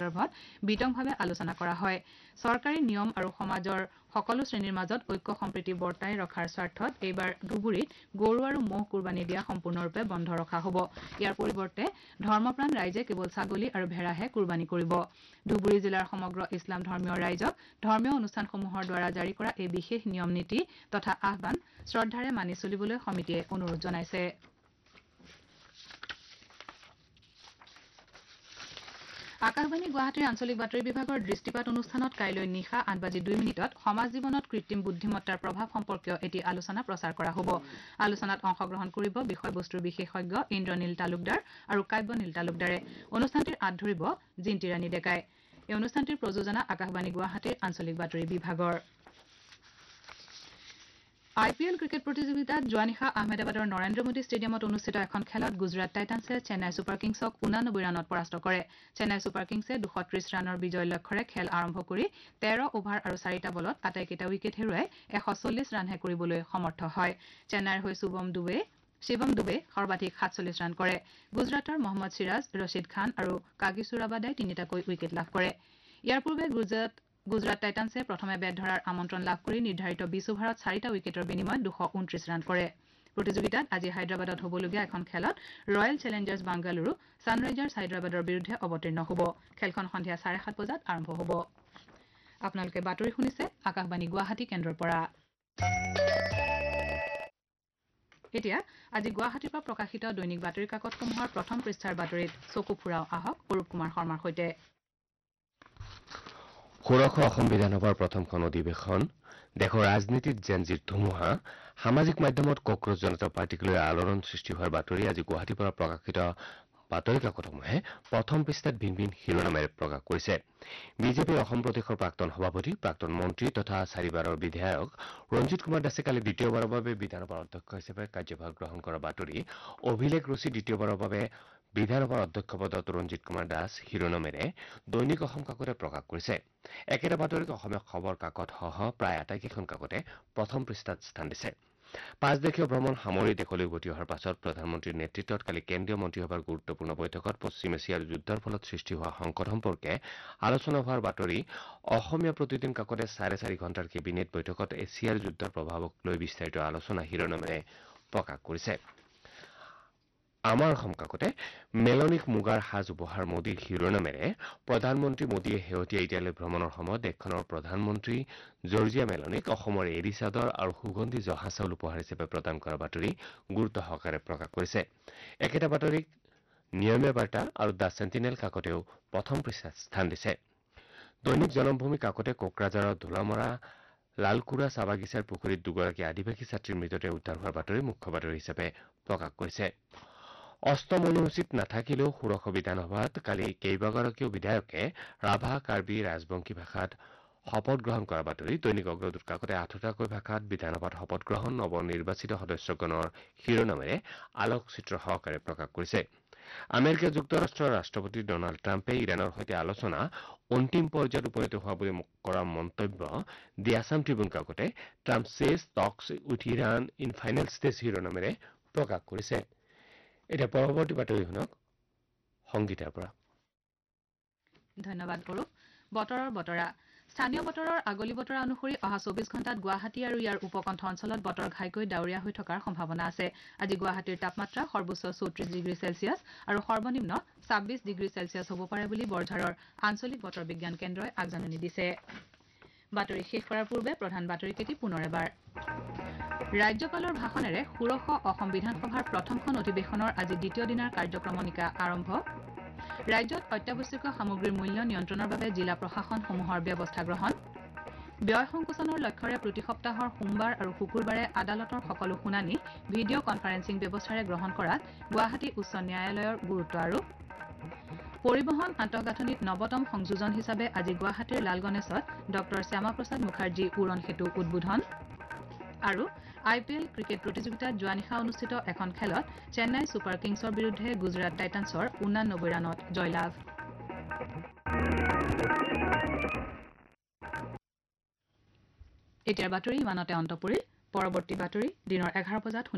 সন্দৰ্ভত বিতংভাৱে আলোচনা কৰা হয় চৰকাৰী নিয়ম আৰু সমাজৰ সকলো শ্ৰেণীৰ মাজত ঐক্য সম্প্ৰীতি বৰ্তাই ৰখাৰ স্বাৰ্থত এইবাৰ ধুবুৰীত গৰু আৰু ম'হ কুৰবানী দিয়া সম্পূৰ্ণৰূপে বন্ধ ৰখা হ'ব ইয়াৰ পৰিৱৰ্তে ধৰ্মপ্ৰাণ ৰাইজে কেৱল ছাগলী আৰু ভেড়াহে কুৰবানী কৰিব ধুবুৰী জিলাৰ সমগ্ৰ ইছলাম ধৰ্মীয় ৰাইজক ধৰ্মীয় অনুষ্ঠানসমূহৰ দ্বাৰা জাৰি কৰা এই বিশেষ নিয়ম নীতি তথা আহ্বান শ্ৰদ্ধাৰে মানি চলিবলৈ সমিতিয়ে অনুৰোধ জনাইছে আকাশবাণী গুৱাহাটীৰ আঞ্চলিক বাতৰি বিভাগৰ দৃষ্টিপাত অনুষ্ঠানত কাইলৈ নিশা 8:02 সমাজ জীৱনত কৃত্ৰিম বুদ্ধিমত্তাৰ প্ৰভাৱ সম্পৰ্কীয় এটি আলোচনা প্ৰচাৰ কৰা হ'ব আলোচনাত অংশগ্ৰহণ কৰিব বিষয়বস্তুৰ বিশেষজ্ঞ ইন্দ্ৰনীল তালুকদাৰ আৰু কাব্যনীল তালুকদাৰে অনুষ্ঠানটিৰ আঁত ধৰিব জিন্তি ৰাণী ডেকাই এই অনুষ্ঠানটিৰ প্ৰযোজনা আকাশবাণী গুৱাহাটীৰ আঞ্চলিক বাতৰি বিভাগৰ IPL ক্ৰিকেট প্ৰতিযোগিতাত যোৱা নিশা আহমেদাবাদৰ নৰেন্দ্ৰ মোদী ষ্টেডিয়ামত অনুষ্ঠিত এখন খেলত গুজৰাট টাইটান্ছে চেন্নাই ছুপাৰ কিংছক 89 ৰানত পৰাস্ত কৰে চেন্নাই ছুপাৰ কিংছে 230 ৰানৰ বিজয় লক্ষ্যৰে খেল আৰম্ভ কৰি 13 অভাৰ আৰু 4টা বলত আটাইকেইটা উইকেট হেৰুৱাই 140 ৰানহে কৰিবলৈ সমৰ্থ হয় চেন্নাইৰ হৈ শিৱম দুবে সৰ্বাধিক 47 ৰান কৰে গুজৰাটৰ মহম্মদ সিৰাজ ৰছিদ খান আৰু কাগিছুৰাবাদাই তিনিটাকৈ উইকেট লাভ কৰে ইয়াৰ পূৰ্বে গুজৰাট টাইটান্ছে প্ৰথমে বেট ধৰাৰ আমন্ত্ৰণ লাভ কৰি নিৰ্ধাৰিত 20 অভাৰত 4টা উইকেটৰ বিনিময়ত 229 ৰান কৰে প্ৰতিযোগিতাত আজি হায়দৰাবাদত হ'বলগীয়া এখন খেলত ৰয়েল চেলেঞ্জাৰ্ছ বাংগালুৰু ছানৰাইজাৰ্ছ হায়দৰাবাদৰ বিৰুদ্ধে অৱতীৰ্ণ হ'ব খেলখন সন্ধিয়া 7:30 বজাত আৰম্ভ হ'ব আপোনালোকে বাতৰি শুনিছে আকাশবাণী গুৱাহাটী কেন্দ্ৰৰ পৰা এতিয়া আজি গুৱাহাটীৰ পৰা প্ৰকাশিত দৈনিক বাতৰি কাকতসমূহৰ প্ৰথম পৃষ্ঠাৰ বাতৰিত চকু ফুৰাও আহক অৰূপ কুমাৰ শৰ্মাৰ সৈতে ষোড়শ অসম বিধানসভাৰ প্ৰথমখন অধিৱেশন দেশৰ ৰাজনীতিত জেনজিৰ ধুমুহা সামাজিক মাধ্যমত কক্ৰোচ জনতা পাৰ্টিক লৈ আলোড়ন সৃষ্টি হোৱাৰ বাতৰি আজি গুৱাহাটীৰ পৰা প্ৰকাশিত বাতৰি কাকতসমূহে প্ৰথম পৃষ্ঠাত ভিন ভিন শিৰোনামেৰে প্ৰকাশ কৰিছে বিজেপিৰ অসম প্ৰদেশৰ প্ৰাক্তন সভাপতি প্ৰাক্তন মন্ত্ৰী তথা 4বাৰৰ বিধায়ক ৰঞ্জিত কুমাৰ দাসে কালি দ্বিতীয়বাৰৰ বাবে বিধানসভাৰ অধ্যক্ষ হিচাপে কাৰ্যভাৰ গ্ৰহণ কৰা বাতৰি অভিলেখ ৰচি দ্বিতীয়বাৰৰ বাবে বিধানসভাৰ অধ্যক্ষ পদত ৰঞ্জিত কুমাৰ দাস শিৰোনামেৰে দৈনিক অসম কাকতে প্ৰকাশ কৰিছে একেটা বাতৰিক অসমীয়া খবৰ কাকতসহ প্ৰায় আটাইকেইখন কাকতে প্ৰথম পৃষ্ঠাত স্থান দিছে 5 দেশীয় ভ্ৰমণ সামৰি দেশলৈ উভতি অহাৰ পাছত প্ৰধানমন্ত্ৰীৰ নেতৃত্বত কালি কেন্দ্ৰীয় মন্ত্ৰীসভাৰ গুৰুত্বপূৰ্ণ বৈঠকত পশ্চিম এছিয়াৰ যুদ্ধৰ ফলত সৃষ্টি হোৱা সংকট সম্পৰ্কে আলোচনা হোৱাৰ বাতৰি অসমীয়া প্ৰতিদিন কাকতে 4.5 ঘণ্টাৰ কেবিনেট বৈঠকত এছিয়াৰ যুদ্ধৰ প্ৰভাৱক লৈ বিস্তাৰিত আলোচনা শিৰোনামেৰে প্ৰকাশ কৰিছে আমাৰ অসম কাকতে মেলনিক মুগাৰ সাজ উপহাৰ মোদীৰ শিৰোনামেৰে প্ৰধানমন্ত্ৰী মোদীয়ে শেহতীয়া ইটালী ভ্ৰমণৰ সময়ত দেশখনৰ প্ৰধানমন্ত্ৰী জৰ্জিয়া মেলনিক অসমৰ এৰী চাদৰ আৰু সুগন্ধি জহা চাউল উপহাৰ হিচাপে প্ৰদান কৰা বাতৰি গুৰুত্ব সহকাৰে প্ৰকাশ কৰিছে একেটা বাতৰিক নিয়মীয়া বাৰ্তা আৰু দ্য চেণ্টিনেল কাকতেও প্ৰথম পৃষ্ঠাত স্থান দিছে দৈনিক জনমভূমি কাকতে কোকৰাঝাৰৰ ধোলামৰা লালকুৰা চাহ বাগিচাৰ পুখুৰীত দুগৰাকী আদিবাসী ছাত্ৰীৰ মৃতদেহ উদ্ধাৰ হোৱাৰ বাতৰি মুখ্য বাতৰি হিচাপে প্ৰকাশ কৰিছে অষ্টম অনুসূচীত নাথাকিলেও ষোড়শ বিধানসভাত কালি কেইবাগৰাকীও বিধায়কে ৰাভা কাৰ্বি ৰাজবংশী ভাষাত শপত গ্ৰহণ কৰাৰ বাতৰি দৈনিক অগ্ৰদূত কাকতে 8টাকৈ ভাষাত বিধানসভাত শপত গ্ৰহণ নৱনিৰ্বাচিত সদস্যগণৰ শিৰোনামেৰে আলোকচিত্ৰ সহকাৰে প্ৰকাশ কৰিছে আমেৰিকা যুক্তৰাষ্ট্ৰৰ ৰাষ্ট্ৰপতি ডনাল্ড ট্ৰাম্পে ইৰাণৰ সৈতে আলোচনা অন্তিম পৰ্যায়ত উপনীত হোৱা বুলি কৰা মন্তব্য দি আছাম ট্ৰিবিউন কাকতে ট্ৰাম্প চেজ টক্স with Iran in final stage শিৰোনামেৰে প্ৰকাশ কৰিছে এতিয়া পৰৱৰ্তী বাতৰি শুনক সংগীতাৰ পৰা ধন্যবাদ অৰূপ বতৰৰ বতৰা স্থানীয় বতৰৰ আগলি বতৰা অনুসৰি অহা 24 ঘণ্টাত গুৱাহাটী আৰু ইয়াৰ উপকণ্ঠ অঞ্চলত বতৰ ঘাইকৈ ডাৱৰীয়া হৈ থকাৰ সম্ভাৱনা আছে আজি গুৱাহাটীৰ তাপমাত্ৰা সৰ্বোচ্চ 34 ডিগ্ৰী চেলছিয়াছ আৰু সৰ্বনিম্ন 26 ডিগ্ৰী চেলছিয়াছ হ'ব পাৰে বুলি বৰঝাৰৰ আঞ্চলিক বতৰ বিজ্ঞান কেন্দ্ৰই আগজাননী দিছে বাতৰি শেষ কৰাৰ পূৰ্বে প্ৰধান বাতৰিকেইটি পুনৰ এবাৰ ৰাজ্যপালৰ ভাষণেৰে ষোড়শ অসম বিধানসভাৰ প্ৰথমখন অধিৱেশনৰ আজি দ্বিতীয় দিনাৰ কাৰ্যক্ৰমণিকা আৰম্ভ ৰাজ্যত অত্যাৱশ্যকীয় সামগ্ৰীৰ মূল্য নিয়ন্ত্ৰণৰ বাবে জিলা প্ৰশাসনসমূহৰ ব্যৱস্থা গ্ৰহণ ব্যয় সংকোচনৰ লক্ষ্যৰে প্ৰতি সপ্তাহৰ সোমবাৰ আৰু শুকুৰবাৰে আদালতৰ সকলো শুনানি ভিডিঅ' কনফাৰেন্সিং ব্যৱস্থাৰে গ্ৰহণ কৰাত গুৱাহাটী উচ্চ ন্যায়ালয়ৰ গুৰুত্ব আৰোপ পৰিবহণ আন্তঃগাঁথনিত নৱতম সংযোজন হিচাপে আজি গুৱাহাটীৰ লালগণেশত ডক্টৰ শ্যামাপ্ৰসাদ মুখাৰ্জী উৰণ সেতু উদ্বোধন আৰু IPL ক্ৰিকেট প্ৰতিযোগিতাত যোৱা নিশা অনুষ্ঠিত এখন খেলত চেন্নাই ছুপাৰ কিংছৰ বিৰুদ্ধে গুজৰাট টাইটান্ছৰ 89 ৰানত জয়লাভ এতিয়াৰ বাতৰি ইমানতে অন্ত পৰিল পৰৱৰ্তী বাতৰি দিনৰ 11 বজাত